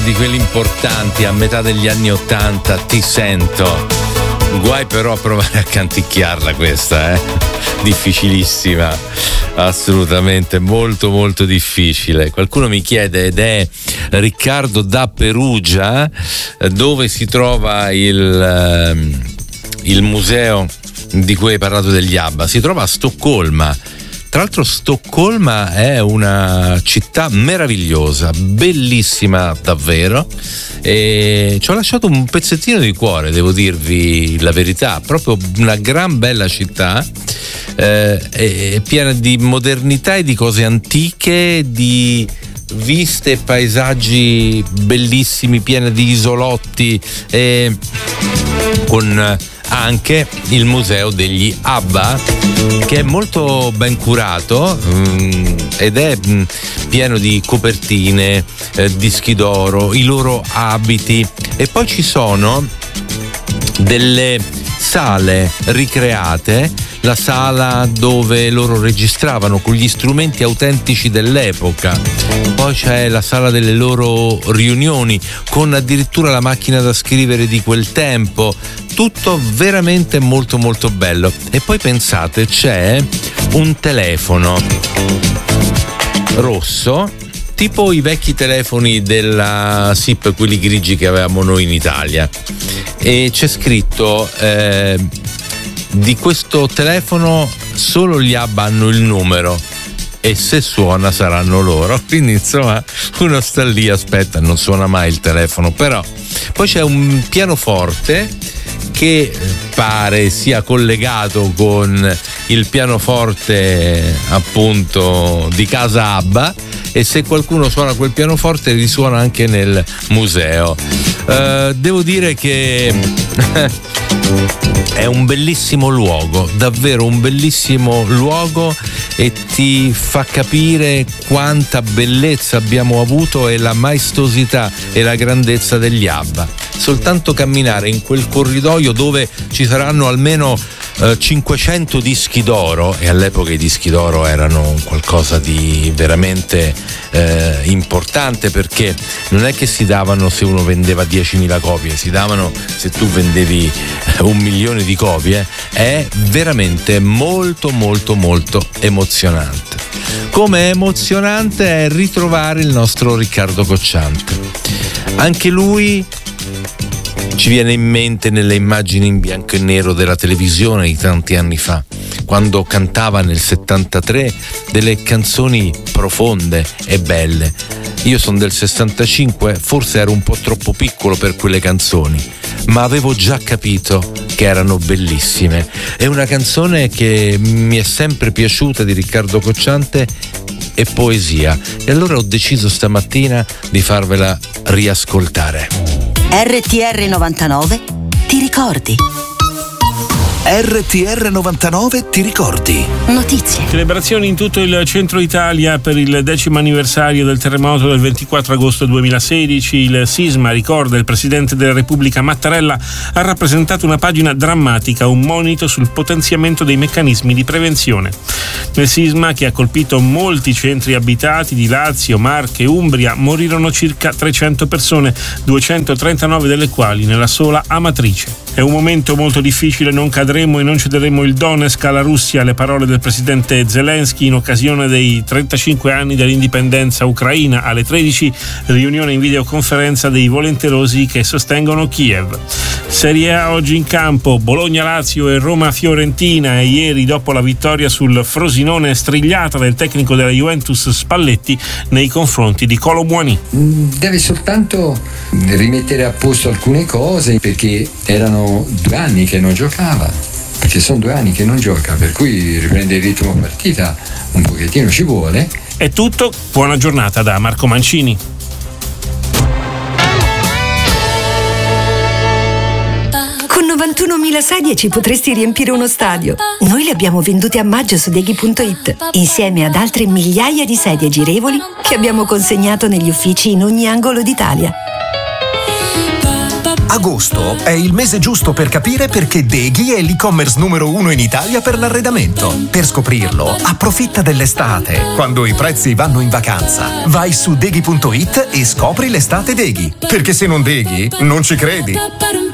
di quelli importanti a metà degli anni '80, Ti sento. Guai però a provare a canticchiarla questa, difficilissima, assolutamente, molto molto difficile. Qualcuno mi chiede, ed è Riccardo da Perugia, dove si trova il museo di cui hai parlato degli ABBA. Si trova a Stoccolma. Tra l'altro Stoccolma è una città meravigliosa, bellissima davvero, e ci ho lasciato un pezzettino di cuore, devo dirvi la verità, proprio una gran bella città, è piena di modernità e di cose antiche, di viste e paesaggi bellissimi, piena di isolotti, e con anche il museo degli ABBA, che è molto ben curato ed è pieno di copertine, dischi d'oro, i loro abiti, e poi ci sono delle sale ricreate, la sala dove loro registravano con gli strumenti autentici dell'epoca, poi c'è la sala delle loro riunioni con addirittura la macchina da scrivere di quel tempo, tutto veramente molto molto bello. E poi pensate, c'è un telefono rosso, tipo i vecchi telefoni della SIP, quelli grigi che avevamo noi in Italia, e c'è scritto di questo telefono solo gli ABBA hanno il numero e se suona saranno loro. Quindi insomma uno sta lì, aspetta, non suona mai il telefono, però poi c'è un pianoforte che pare sia collegato con il pianoforte appunto di casa ABBA, e se qualcuno suona quel pianoforte risuona anche nel museo. Devo dire che è un bellissimo luogo, davvero un bellissimo luogo, e ti fa capire quanta bellezza abbiamo avuto e la maestosità e la grandezza degli ABBA. Soltanto camminare in quel corridoio dove ci saranno almeno 500 dischi d'oro, e all'epoca i dischi d'oro erano qualcosa di veramente importante, perché non è che si davano se uno vendeva 10.000 copie, si davano se tu vendevi 1 milione di copie. È veramente molto molto molto emozionante. Come emozionante è ritrovare il nostro Riccardo Cocciante. Anche lui ci viene in mente nelle immagini in bianco e nero della televisione di tanti anni fa, quando cantava nel 73 delle canzoni profonde e belle. Io sono del 65, forse ero un po' troppo piccolo per quelle canzoni, ma avevo già capito che erano bellissime. È una canzone che mi è sempre piaciuta di Riccardo Cocciante, e poesia, e allora ho deciso stamattina di farvela riascoltare. RTR 99 ti ricordi? RTR 99 ti ricordi? Notizie. Celebrazioni in tutto il centro Italia per il 10° anniversario del terremoto del 24 agosto 2016. Il sisma, ricorda il Presidente della Repubblica Mattarella, ha rappresentato una pagina drammatica, un monito sul potenziamento dei meccanismi di prevenzione. Nel sisma, che ha colpito molti centri abitati di Lazio, Marche e Umbria, morirono circa 300 persone, 239 delle quali nella sola Amatrice. È un momento molto difficile, non cadremo e non cederemo il Donetsk alla Russia, le parole del presidente Zelensky in occasione dei 35 anni dell'indipendenza ucraina. Alle 13 riunione in videoconferenza dei volenterosi che sostengono Kiev. Serie A oggi in campo, Bologna-Lazio e Roma-Fiorentina, e ieri dopo la vittoria sul Frosinone strigliata del tecnico della Juventus Spalletti nei confronti di Kolo Muani. Deve soltanto rimettere a posto alcune cose, perché erano 2 anni che non giocava, perché sono 2 anni che non gioca, per cui riprendere il ritmo partita un pochettino ci vuole. È tutto, buona giornata da Marco Mancini. Con 91.000 sedie ci potresti riempire uno stadio. Noi le abbiamo vendute a maggio su Deghi.it, insieme ad altre migliaia di sedie girevoli che abbiamo consegnato negli uffici in ogni angolo d'Italia. Agosto è il mese giusto per capire perché Deghi è l'e-commerce numero 1 in Italia per l'arredamento. Per scoprirlo, approfitta dell'estate, quando i prezzi vanno in vacanza. Vai su deghi.it e scopri l'estate Deghi. Perché se non Deghi, non ci credi.